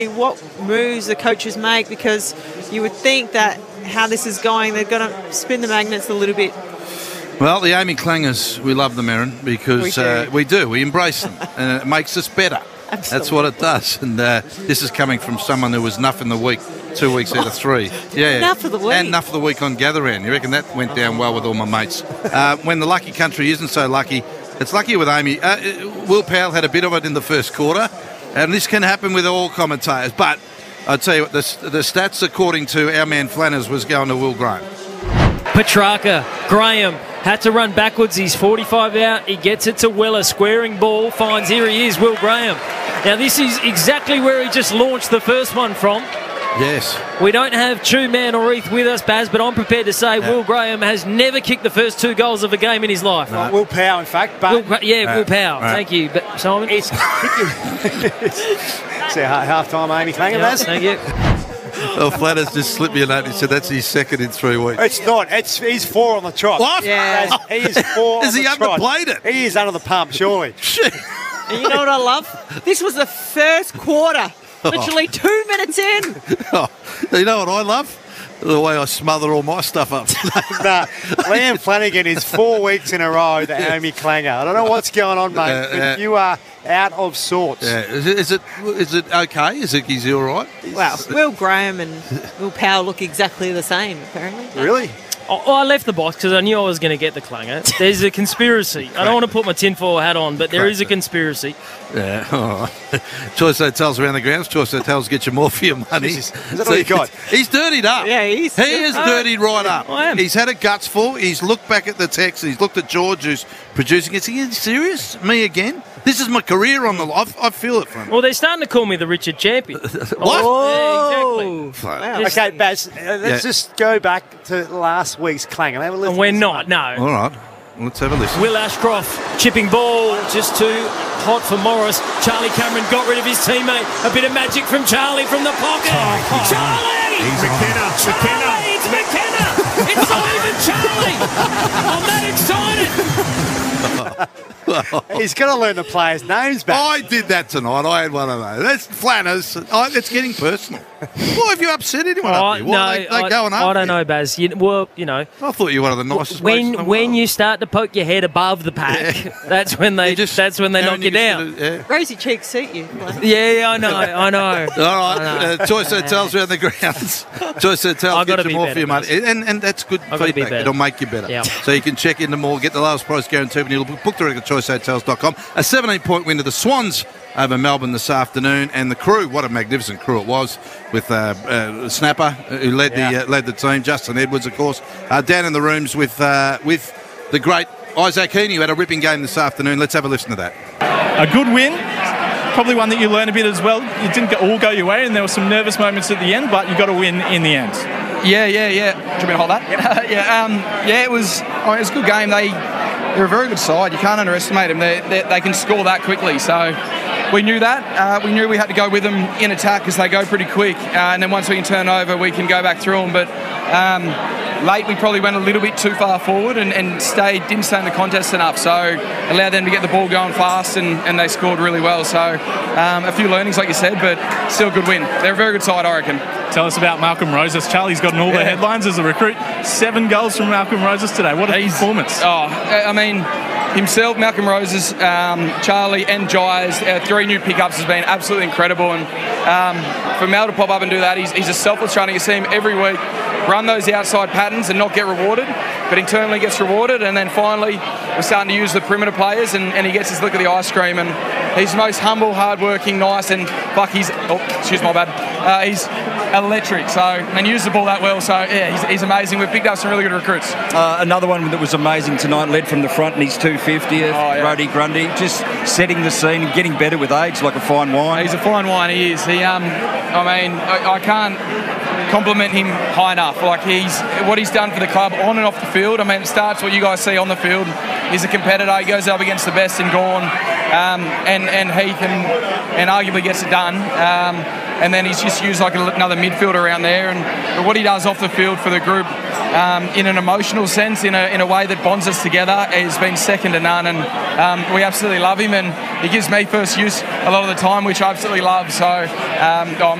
What moves the coaches make, because you would think that how this is going, they're going to spin the magnets a little bit. Well, the Amy Clangers, we love them, Erin, because we embrace them, and it makes us better. Absolutely. That's what it does. And this is coming from someone who was enough in the week, 2 weeks out of 3. Yeah, enough of the week. And enough of the week on Gather Round. You reckon that went down well with all my mates? When the lucky country isn't so lucky, it's lucky with Amy. Will Powell had a bit of it in the first quarter, and this can happen with all commentators. But I'd tell you what, the stats according to our man Flanners was going to Will Graham. Petrarca, Graham had to run backwards. He's 45 out. He gets it to Weller. Squaring ball. Finds, here he is, Will Graham. Now, this is exactly where he just launched the first one from. Yes. We don't have Chu Man or Reith with us, Baz, but I'm prepared to say Will Graham has never kicked the first 2 goals of a game in his life. No. Will Powell, in fact. But Will Powell. Thank you. But Simon? It's half-time, Amy Clanger, Baz. Thank you. Well, Flanners just slipped me a note. He said that's his second in 3 weeks. It's not. He's 4 on the trot. What? Yeah. He is 4 Has he underplayed it? He is under the pump, surely. Shit. And you know what I love? This was the first quarter. Literally 2 minutes in. Oh, you know what I love? The way I smother all my stuff up. Nah, Liam Flanagan is 4 weeks in a row the Amy Clanger. I don't know what's going on, mate, but you are out of sorts. Yeah. Is it okay? Is he all right? Wow. Will Graham and Will Powell look exactly the same, apparently. Really? Oh, I left the box because I knew I was going to get the clanger. There's a conspiracy. I don't want to put my tinfoil hat on, but there is a conspiracy. Yeah. Oh. Choice Hotels around the grounds. Choice Hotels get you more for your money. Is that all you got? He's dirtied up. Yeah, he is dirtied right up. I am. He's had a guts full. He's looked back at the text. He's looked at George, who's producing it. Are you serious? Me again? This is my career on the life. I feel it from him. Well, they're starting to call me the Richard Champion. What? Yeah, exactly. Wow. Okay, Baz, let's just go back to last week's Clanger. Have a listen And we're to this not, one. no. All right. Let's have a listen. Will Ashcroft chipping ball, just too hot for Morris. Charlie Cameron got rid of his teammate. A bit of magic from Charlie from the pocket. Charlie! McKenna. Charlie! It's McKenna! It's not even Charlie! I'm that excited! He's got to learn the players' names back. I did that tonight. I had one of those. That's Flanners. It's getting personal. Why have you upset anyone up here? What, they going up I don't here? know, Baz. You know. I thought you were one of the nicest blokes in the When world. you start to poke your head above the pack, that's when they knock you down. Rosy cheeks suit you. Yeah, I know. All right, Choice Hotels around the grounds. Choice Hotels I've gotta get you be more better, for your money, and that's good I've gotta be feedback. better. It'll make you better. Yeah. So you can check in the mall, get the lowest price guarantee, and you'll book direct at choicehotels.com. A 17-point win to the Swans over Melbourne this afternoon, and the crew. What a magnificent crew it was with Snapper, who led the team. Justin Edwards, of course, down in the rooms with the great Isaac Heaney, who had a ripping game this afternoon. Let's have a listen to that. A good win. Probably one that you learn a bit as well. It didn't all go your way, and there were some nervous moments at the end, but you got to win in the end. Yeah. Do you want me to hold that? It was a good game. They're a very good side. You can't underestimate them. They can score that quickly. So we knew that. We knew we had to go with them in attack because they go pretty quick. And then once we can turn over, we can go back through them. But late, we probably went a little bit too far forward and didn't stay in the contest enough. So allowed them to get the ball going fast, and they scored really well. So a few learnings, like you said, but still a good win. They're a very good side, I reckon. Tell us about Malcolm Roses. Charlie's gotten all the headlines as a recruit. 7 goals from Malcolm Roses today. What a performance. Himself, Malcolm Roses, Charlie and Giles, 3 new pickups has been absolutely incredible. And for Mal to pop up and do that, he's a selfless trainer. You see him every week run those outside patterns and not get rewarded, but internally gets rewarded. And then finally, we're starting to use the perimeter players, and he gets his lick of the ice cream. And he's the most humble, hard-working, nice, and he's electric. So, and uses the ball that well. So, yeah, he's amazing. We've picked up some really good recruits. Another one that was amazing tonight, led from the front, and he's 250th, Brody Grundy, just setting the scene, getting better with age, like a fine wine. He's a fine wine, he is. I can't compliment him high enough. Like, what he's done for the club on and off the field. I mean, it starts what you guys see on the field. He's a competitor. He goes up against the best in Gawn, and Heath, and arguably gets it done. and then he's just used like another midfielder around there. And what he does off the field for the group, in an emotional sense, in a way that bonds us together, has been second to none. And we absolutely love him, and he gives me first use a lot of the time, which I absolutely love. So I'm